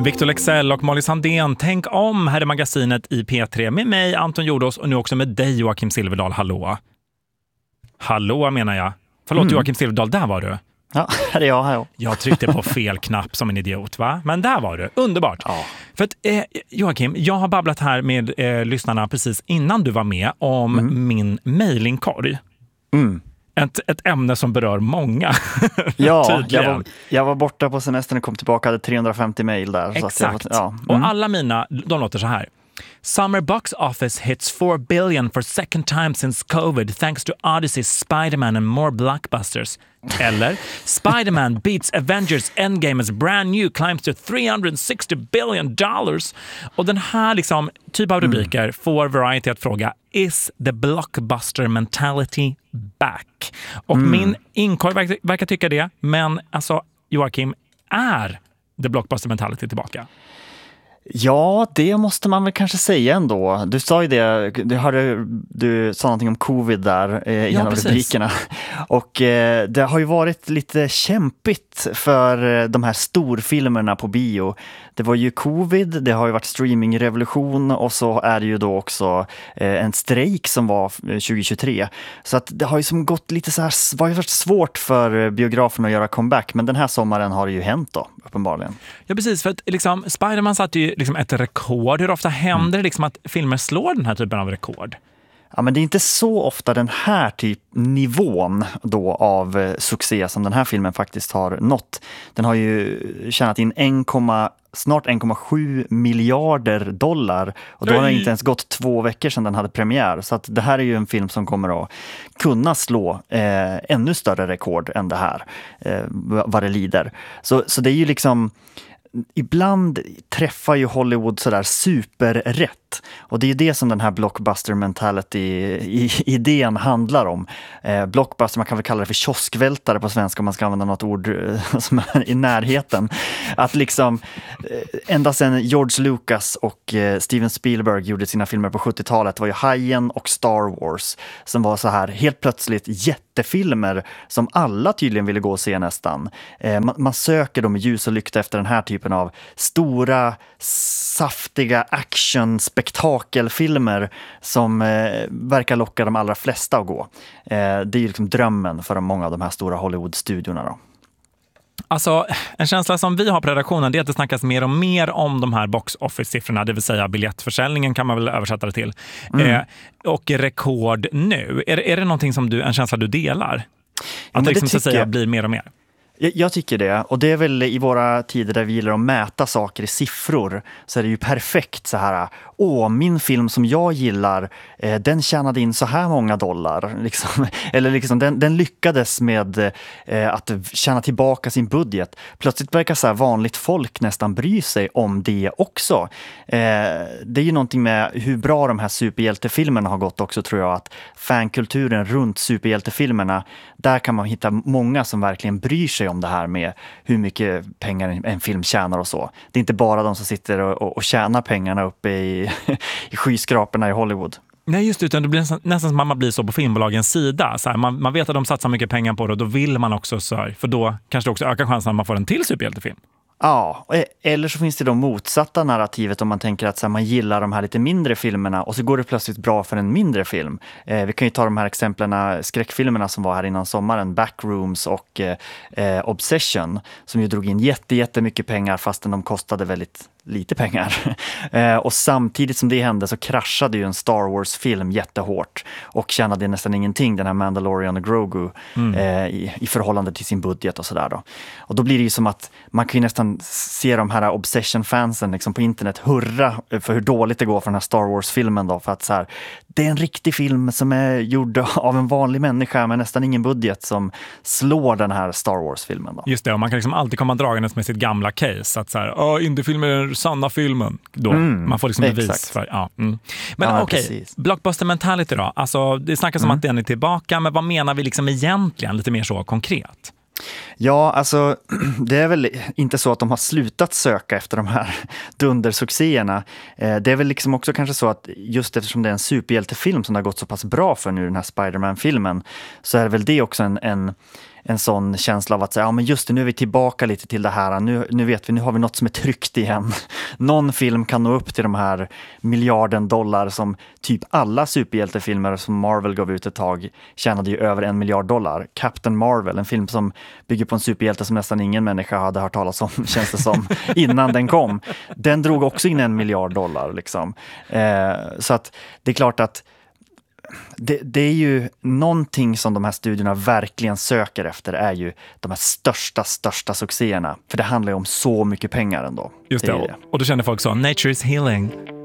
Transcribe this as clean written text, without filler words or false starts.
Victor Lexell och Molly Sandén, tänk om, här är magasinet i P3 med mig, Anton Jordås, och nu också med dig, Joakim Silverdal. Hallå? Hallå menar jag. Förlåt, Joakim Silverdal, där var du. Ja, här är jag. Här. Jag tryckte på fel knapp som en idiot, va? Men där var du. Underbart. Ja. För att, Joakim, jag har babblat här med lyssnarna precis innan du var med om min mailingkorg. Ett ämne som berör många. Ja, jag var borta på semestern och kom tillbaka, hade 350 mejl där. Exakt. Så att Och alla mina, de låter så här. Summer box office hits 4 billion for second time since COVID thanks to Odyssey, Spider-Man and more blockbusters. Eller Spider-Man beats Avengers Endgame as brand new climbs to $360 billion. Och den här liksom typ av rubriker får Variety att fråga: is the blockbuster mentality back? Och min inkorg verkar tycka det, men alltså Joakim, är the blockbuster mentality tillbaka? Ja, det måste man väl kanske säga ändå. Du sa ju det, du sa någonting om covid där i en av rubrikerna. Och det har ju varit lite kämpigt för de här storfilmerna på bio. Det var ju covid, det har ju varit streamingrevolution och så är det ju då också en strejk som var 2023. Så att det har ju som gått lite så här, var ju varit svårt för biografen att göra comeback, men den här sommaren har det ju hänt då, uppenbarligen. Ja, precis, för att liksom, Spider-Man satte ju liksom ett rekord. Hur ofta händer det liksom att filmer slår den här typen av rekord? Ja, men det är inte så ofta den här nivån då av succé som den här filmen faktiskt har nått. Den har ju tjänat in snart 1,7 miljarder dollar och då har det inte ens gått 2 veckor sedan den hade premiär. Så att det här är ju en film som kommer att kunna slå ännu större rekord än det här, vad det lider. Så det är ju liksom, ibland träffar ju Hollywood sådär superrätt. Och det är ju det som den här blockbuster mentality-idén handlar om. Blockbuster, man kan väl kalla det för kioskvältare på svenska om man ska använda något ord som är i närheten. Att liksom, ända sedan George Lucas och Steven Spielberg gjorde sina filmer på 70-talet var ju Hajen och Star Wars som var så här helt plötsligt jättefilmer som alla tydligen ville gå och se nästan. Man söker dem med ljus och lykta efter den här typen av stora, saftiga action-spektakelfilmer som verkar locka de allra flesta att gå. Det är ju liksom drömmen för många av de här stora Hollywood-studiorna då. Alltså, en känsla som vi har på redaktionen, det är att det snackas mer och mer om de här box office-siffrorna, det vill säga biljettförsäljningen kan man väl översätta det till. Och rekord nu. Är det någonting som en känsla du delar? Att det liksom så att säga blir mer och mer? Jag tycker det, och det är väl i våra tider där vi gillar att mäta saker i siffror, så är det ju perfekt så här: min film som jag gillar, den tjänade in så här många dollar liksom. Eller liksom, den lyckades med att tjäna tillbaka sin budget. Plötsligt verkar så här vanligt folk nästan bry sig om det också. Det är ju någonting med hur bra de här superhjältefilmerna har gått också, tror jag, att fankulturen runt superhjältefilmerna, där kan man hitta många som verkligen bryr sig om det här med hur mycket pengar en film tjänar och så. Det är inte bara de som sitter och tjänar pengarna uppe i skyskraporna i Hollywood. Nej, just det, utan det blir nästan som man blir så på filmbolagens sida. Så här, man vet att de satsar mycket pengar på det och då vill man också, för då kanske det också ökar chansen att man får en till superhjältefilm. Ja, eller så finns det då motsatta narrativet om man tänker att så här, man gillar de här lite mindre filmerna och så går det plötsligt bra för en mindre film. Vi kan ju ta de här exemplen, skräckfilmerna som var här innan sommaren, Backrooms och Obsession, som ju drog in jättemycket pengar fastän de kostade väldigt lite pengar. Och samtidigt som det hände så kraschade ju en Star Wars-film jättehårt och tjänade nästan ingenting, den här Mandalorian och Grogu, i förhållande till sin budget och sådär då. Och då blir det ju som att man kan ju nästan se de här Obsession-fansen liksom på internet hurra för hur dåligt det går för den här Star Wars-filmen då, för att så här, det är en riktig film som är gjord av en vanlig människa med nästan ingen budget som slår den här Star Wars-filmen då. Just det, och man kan liksom alltid komma dragandes med sitt gamla case, att så här, indiefilmer är den sanna filmen då. Man får liksom bevis för, Men okej, blockbuster mentality då. Alltså, det snackas om att den är tillbaka, men vad menar vi liksom egentligen lite mer så konkret? Ja, alltså det är väl inte så att de har slutat söka efter de här dundersuccéerna. Det är väl liksom också kanske så att just eftersom det är en superhjältefilm som det har gått så pass bra för nu, den här Spider-Man-filmen, så är det väl det också en sån känsla av att säga, ja men just det, nu är vi tillbaka lite till det här. Nu vet vi, nu har vi något som är tryckt igen. Någon film kan nå upp till de här miljarden dollar som typ alla superhjältefilmer som Marvel gav ut ett tag tjänade ju över $1 miljard. Captain Marvel, en film som bygger på en superhjälte som nästan ingen människa hade hört talas om, känns det som, innan den kom. Den drog också in $1 miljard liksom. Så att det är klart att det är ju någonting som de här studierna verkligen söker efter, är ju de här största succéerna. För det handlar ju om så mycket pengar ändå. Just det. Och då kände folk så, nature is healing.